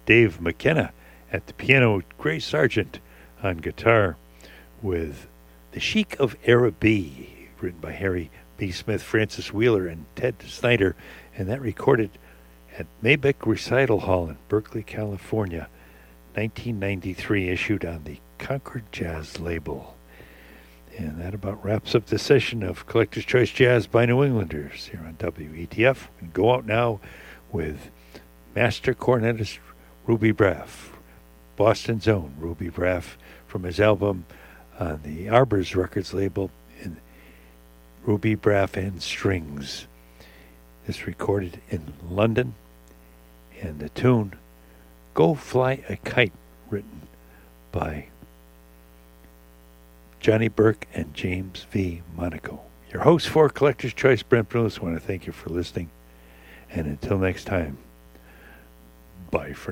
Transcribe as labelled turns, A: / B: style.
A: Dave McKenna at the piano, Gray Sargent on guitar, with The Sheik of Araby, written by Harry B. Smith, Francis Wheeler, and Ted Snyder, and that recorded at Mabeck Recital Hall in Berkeley, California, 1993, issued on the Concord Jazz label. And that about wraps up the session of Collector's Choice Jazz by New Englanders here on WETF. And go out now with master cornetist Ruby Braff, Boston's own Ruby Braff, from his album on the Arbors Records label, in Ruby Braff and Strings. This recorded in London, and the tune Go Fly a Kite, written by Johnny Burke and James V. Monaco. Your host for Collector's Choice, Brent Bruce. I want to thank you for listening. And until next time, bye for now.